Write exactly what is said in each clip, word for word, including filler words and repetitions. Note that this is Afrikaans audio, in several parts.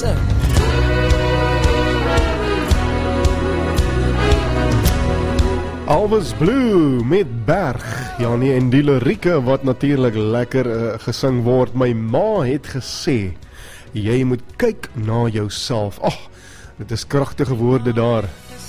keuse. Always Blue met Berg, ja nie, en die lirieke wat natuurlijk lekker uh, gesing word. My ma het gesê, jy moet kyk na jouself. Ag, oh, dit is kragtige woorde daar.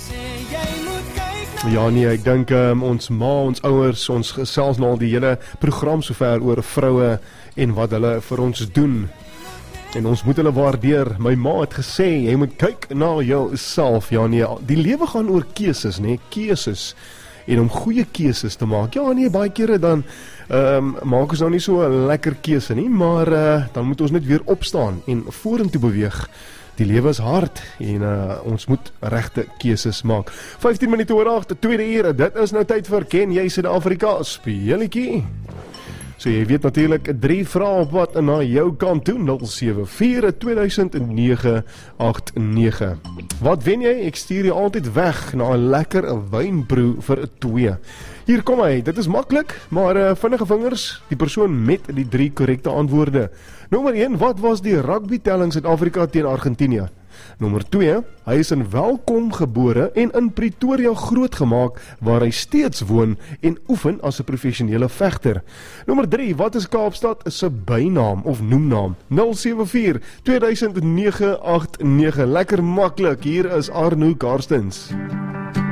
Ja nee, ek dink um, ons ma, ons ouers, ons gesels nou al die hele program sover oor vroue en wat hulle vir ons doen. En ons moet hulle waardeer. My ma het gesê, jy moet kyk na jouself. Ja nee, die lewe gaan oor keuses, nee, keuses. En om goeie keuses te maak. Ja nee, baie kere dan um, maak ons nou nie so 'n lekker keuse nie, maar uh, dan moet ons net weer opstaan en vorentoe beweeg. Die lewe is hard en uh, ons moet regte keuses maak. vyftien minute oor agt, tweede uur, dit is nou tyd vir Ken jy Suid-Afrika speletjie. So jy weet natuurlijk drie vrae op wat na jou kant toe, nul sewe vier twee nege agt nege. Wat wen jy? Ek stuur jy altyd weg na 'n lekker wynbroe vir 'n twee. Hier kom hy, dit is maklik, maar uh, vinnige vingers, die persoon met die drie korrekte antwoorde. Nommer een, wat was die rugby telling Suid-Afrika teen Argentinië? Nommer twee, hy is in Welkom gebore en in Pretoria grootgemaak, waar hy steeds woon en oefen as 'n professionele vegter. Nommer drie, wat is Kaapstad se bynaam of noemnaam? nul sewe vier twee nege agt nege, lekker maklik, hier is Arno Karstens.